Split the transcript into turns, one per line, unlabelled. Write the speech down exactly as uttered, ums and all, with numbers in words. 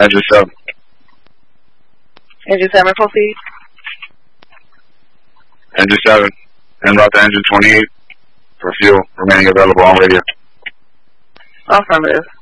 Engine seven.
Engine seven, proceed.
Engine seven. En route to engine twenty-eight for fuel remaining available on radio.
Affirmative.